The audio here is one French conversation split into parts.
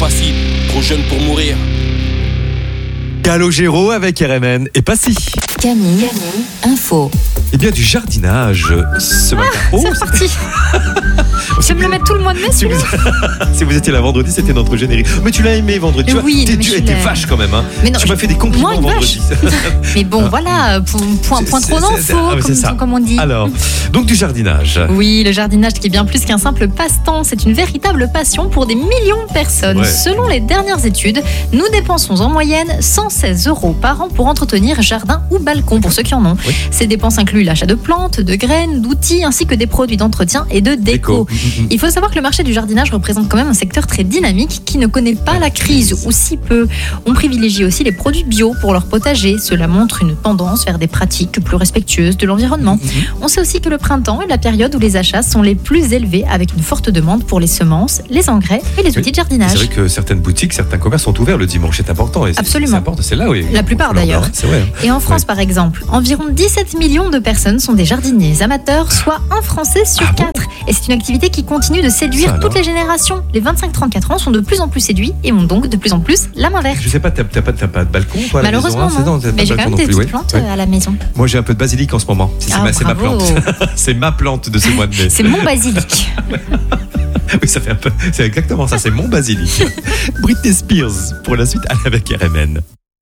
Passy, trop jeune pour mourir. Calogero avec RMN et Passy. Camille, info. Eh bien, du jardinage ce matin. C'est reparti. Je vais me le mettre tout le mois de mai, celui-là. Si vous étiez là vendredi, c'était notre générique. Mais tu l'as aimé vendredi. Tu vois, Oui, mais tu je étais l'ai. vache quand même. Hein. Mais non, tu m'as fait des compliments moi, une vendredi. Mais bon, voilà, point trop d'infos, comme on dit. Alors, donc du jardinage. Oui, le jardinage qui est bien plus qu'un simple passe-temps, c'est une véritable passion pour des millions de personnes. Ouais. Selon les dernières études, nous dépensons en moyenne 116 € par an pour entretenir jardin ou balcon, pour ceux qui en ont. Oui. Ces dépenses incluent l'achat de plantes, de graines, d'outils, ainsi que des produits d'entretien et de déco. Il faut savoir que le marché du jardinage représente quand même un secteur très dynamique qui ne connaît pas la crise, ou si peu. On privilégie aussi les produits bio pour leur potager. Cela montre une tendance vers des pratiques plus respectueuses de l'environnement. On sait aussi que le printemps est la période où les achats sont les plus élevés, avec une forte demande pour les semences, les engrais et les outils de jardinage. C'est vrai que certaines boutiques, certains commerces sont ouverts le dimanche, c'est important. Et Absolument. C'est important, c'est là, oui. La plupart, d'ailleurs. C'est vrai. Et en France, par exemple, environ 17 millions de personnes sont des jardiniers amateurs, soit un Français sur 4. Et c'est une activité qui continue de séduire Ça, alors toutes les générations. Les 25-34 ans sont de plus en plus séduits et ont donc de plus en plus la main verte. Je sais pas, t'as pas de balcon, toi, à la Malheureusement, maison, hein, non. t'as pas Mais de j'ai quand balcon même des non plus, petites ouais. plantes Ouais. à la maison. Moi, j'ai un peu de basilic en ce moment. C'est Ah, ma bravo. plante. C'est ma plante de ce mois de mai. C'est mon basilic. Oui, ça fait un peu. C'est exactement ça, c'est mon basilic. Britney Spears pour la suite avec RMN.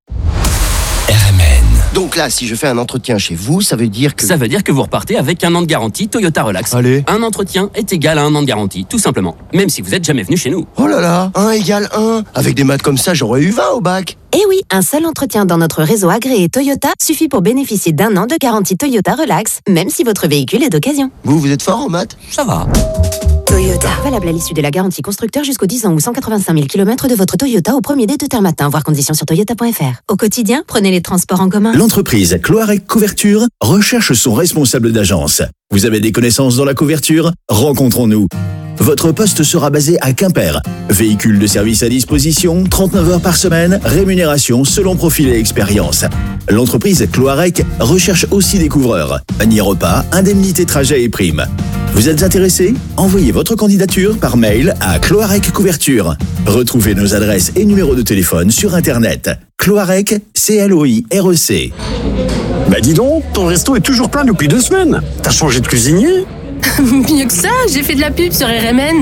Donc là, si je fais un entretien chez vous, ça veut dire que... Ça veut dire que vous repartez avec un an de garantie Toyota Relax. Allez. Un entretien est égal à un an de garantie, tout simplement. Même si vous n'êtes jamais venu chez nous. Oh là là, 1 égale 1. Avec des maths comme ça, j'aurais eu 20 au bac. Eh oui, un seul entretien dans notre réseau agréé Toyota suffit pour bénéficier d'un an de garantie Toyota Relax, même si votre véhicule est d'occasion. Vous êtes fort en maths? Ça va. Toyota. Valable à l'issue de la garantie constructeur jusqu'aux 10 ans ou 185 000 km de votre Toyota au premier dé de terme matin, voir conditions sur toyota.fr. Au quotidien, prenez les transports en commun. L'entreprise Cloarec Couverture recherche son responsable d'agence. Vous avez des connaissances dans la couverture? Rencontrons-nous. Votre poste sera basé à Quimper. Véhicule de service à disposition, 39 heures par semaine, rémunération selon profil et expérience. L'entreprise Cloarec recherche aussi des couvreurs. Panier repas, indemnité trajet et primes. Vous êtes intéressé? Envoyez votre candidature par mail à Cloarec Couverture. Retrouvez nos adresses et numéros de téléphone sur Internet. Cloarec, C-L-O-I-R-E-C. Bah dis donc, ton resto est toujours plein depuis 2 semaines. T'as changé de cuisinier? Mieux que ça, j'ai fait de la pub sur RMN.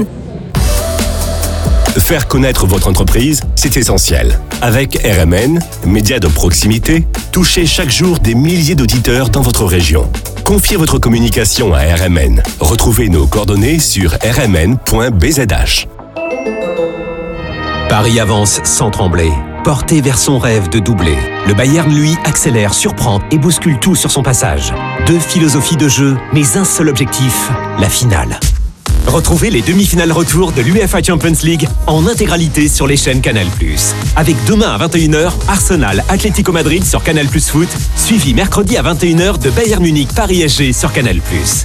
Faire connaître votre entreprise, c'est essentiel. Avec RMN, média de proximité, touchez chaque jour des milliers d'auditeurs dans votre région. Confiez votre communication à RMN. Retrouvez nos coordonnées sur rmn.bzh. Paris avance sans trembler. Porté vers son rêve de doubler. Le Bayern, lui, accélère, surprend et bouscule tout sur son passage. 2 philosophies de jeu, mais un seul objectif, la finale. Retrouvez les demi-finales retour de l'UEFA Champions League en intégralité sur les chaînes Canal+. Avec demain à 21h, Arsenal Atlético Madrid sur Canal+ Foot, suivi mercredi à 21h de Bayern Munich Paris SG sur Canal+.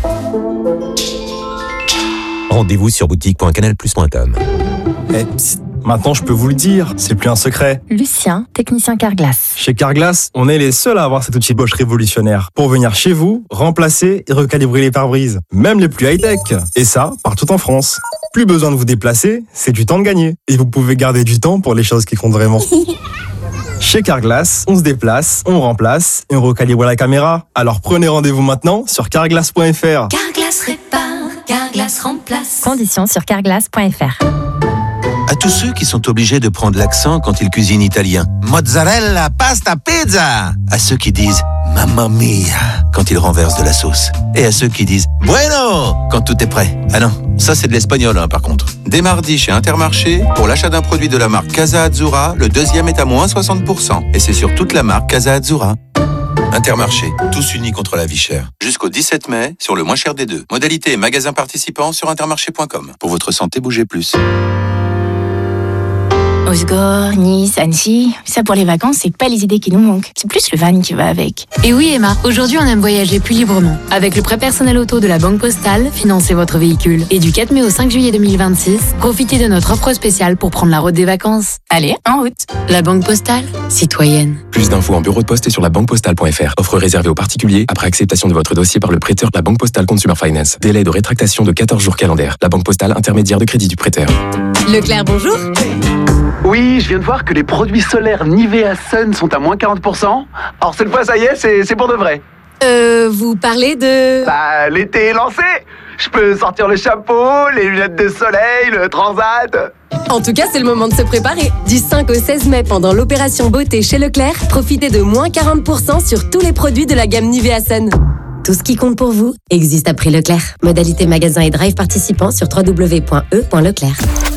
Rendez-vous sur boutique.canalplus.com. Maintenant, je peux vous le dire, c'est plus un secret. Lucien, technicien Carglass. Chez Carglass, on est les seuls à avoir cet outil Bosch révolutionnaire pour venir chez vous, remplacer et recalibrer les pare-brises, même les plus high-tech. Et ça, partout en France. Plus besoin de vous déplacer, c'est du temps de gagner. Et vous pouvez garder du temps pour les choses qui comptent vraiment. Chez Carglass, on se déplace, on remplace et on recalibre la caméra. Alors prenez rendez-vous maintenant sur carglass.fr. Carglass répare, Carglass remplace. Conditions sur carglass.fr. À tous ceux qui sont obligés de prendre l'accent quand ils cuisinent italien. Mozzarella, pasta, pizza. À ceux qui disent mamma mia quand ils renversent de la sauce. Et à ceux qui disent bueno quand tout est prêt. Ah non, ça c'est de l'espagnol par contre. Dès mardi chez Intermarché, pour l'achat d'un produit de la marque Casa Azzurra, le deuxième est à moins 60%. Et c'est sur toute la marque Casa Azzurra. Intermarché, tous unis contre la vie chère. Jusqu'au 17 mai, sur le moins cher des deux. Modalité et magasins participants sur intermarché.com. Pour votre santé, bougez plus. Osgore, Nice, Annecy, ça pour les vacances, c'est pas les idées qui nous manquent. C'est plus le van qui va avec. Et oui Emma, aujourd'hui on aime voyager plus librement. Avec le prêt personnel auto de la Banque Postale, financez votre véhicule. Et du 4 mai au 5 juillet 2026, profitez de notre offre spéciale pour prendre la route des vacances. Allez, en route. La Banque Postale, citoyenne. Plus d'infos en bureau de poste et sur labanquepostale.fr. Offre réservée aux particuliers après acceptation de votre dossier par le prêteur de la Banque Postale Consumer Finance. Délai de rétractation de 14 jours calendaires. La Banque Postale, intermédiaire de crédit du prêteur. Leclerc, bonjour. Oui, je viens de voir que les produits solaires Nivea Sun sont à moins 40%. Alors cette fois, ça y est, c'est pour de vrai. Vous parlez de... Bah, l'été est lancé. Je peux sortir le chapeau, les lunettes de soleil, le transat. En tout cas, c'est le moment de se préparer. Du 5 au 16 mai, pendant l'opération beauté chez Leclerc, profitez de moins 40% sur tous les produits de la gamme Nivea Sun. Tout ce qui compte pour vous existe à prix Leclerc. Modalité magasin et drive participants sur www.e.leclerc.